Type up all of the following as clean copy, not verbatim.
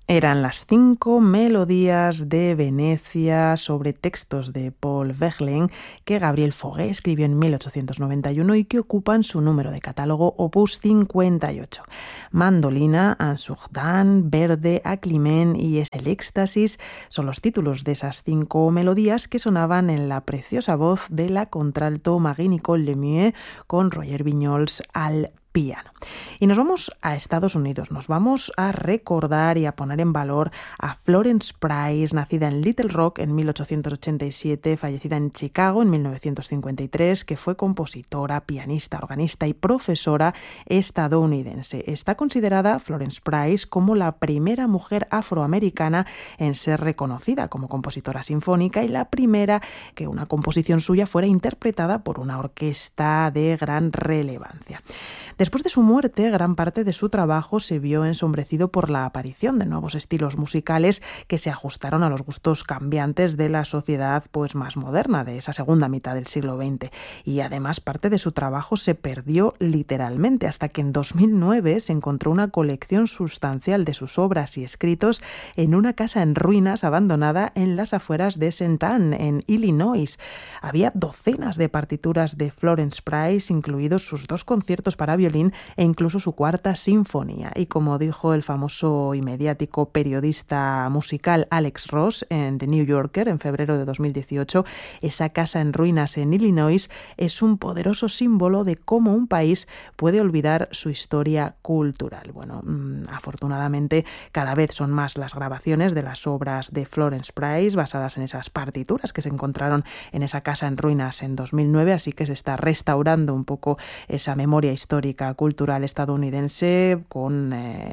Eran las 5 melodías de Venecia sobre textos de Paul Verlaine que Gabriel Fauré escribió en 1891 y que ocupan su número de catálogo opus 58. Mandolina, Ansurdan, Verde, Aclimén y Es el éxtasis son los títulos de esas 5 melodías que sonaban en la preciosa voz de la contralto Marie-Nicole Lemieux con Roger Viñols al piano. Y nos vamos a Estados Unidos, nos vamos a recordar y a poner en valor a Florence Price, nacida en Little Rock en 1887, fallecida en Chicago en 1953, que fue compositora, pianista, organista y profesora estadounidense. Está considerada Florence Price como la primera mujer afroamericana en ser reconocida como compositora sinfónica y la primera que una composición suya fuera interpretada por una orquesta de gran relevancia. Después de su muerte, gran parte de su trabajo se vio ensombrecido por la aparición de nuevos estilos musicales que se ajustaron a los gustos cambiantes de la sociedad más moderna de esa segunda mitad del siglo XX. Y además parte de su trabajo se perdió literalmente hasta que en 2009 se encontró una colección sustancial de sus obras y escritos en una casa en ruinas abandonada en las afueras de St. Anne, en Illinois. Había docenas de partituras de Florence Price, incluidos sus 2 conciertos para violín e incluso su 4ª sinfonía. Y como dijo el famoso y mediático periodista musical Alex Ross en The New Yorker en febrero de 2018, esa casa en ruinas en Illinois es un poderoso símbolo de cómo un país puede olvidar su historia cultural. Bueno, afortunadamente cada vez son más las grabaciones de las obras de Florence Price basadas en esas partituras que se encontraron en esa casa en ruinas en 2009, así que se está restaurando un poco esa memoria histórica cultural estadounidense con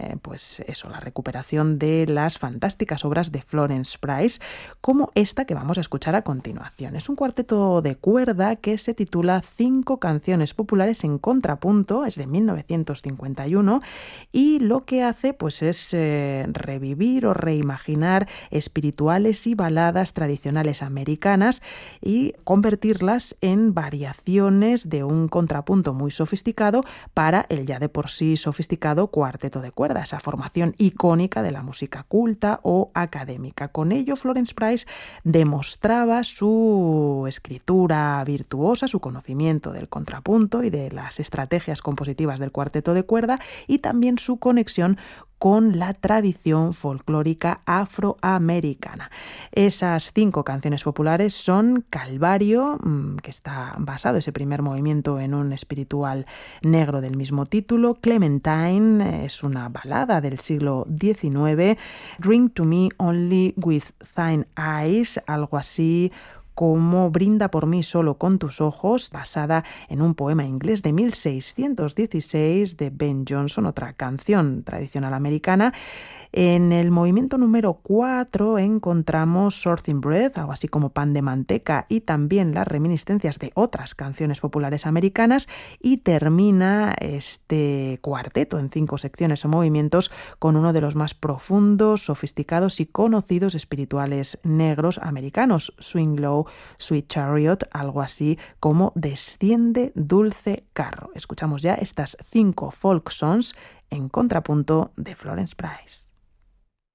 la recuperación de las fantásticas obras de Florence Price, como esta que vamos a escuchar a continuación. Es un cuarteto de cuerda que se titula 5 canciones populares en contrapunto, es de 1951, y lo que hace es revivir o reimaginar espirituales y baladas tradicionales americanas y convertirlas en variaciones de un contrapunto muy sofisticado para el ya de por sí sofisticado cuarteto de cuerda, esa formación icónica de la música culta o académica. Con ello, Florence Price demostraba su escritura virtuosa, su conocimiento del contrapunto y de las estrategias compositivas del cuarteto de cuerda y también su conexión con la tradición folclórica afroamericana. Esas 5 canciones populares son Calvario, que está basado ese primer movimiento en un espiritual negro del mismo título, Clementine, es una balada del siglo XIX, Drink to Me Only with Thine Eyes, algo así como Brinda por mí solo con tus ojos, basada en un poema inglés de 1616 de Ben Jonson, otra canción tradicional americana. En el movimiento número 4 encontramos Something Bread, algo así como Pan de Manteca, y también las reminiscencias de otras canciones populares americanas, y termina este cuarteto en 5 secciones o movimientos con uno de los más profundos, sofisticados y conocidos espirituales negros americanos, Swing Low, Sweet Chariot, algo así como Desciende dulce carro. Escuchamos ya estas 5 folk songs en contrapunto de Florence Price.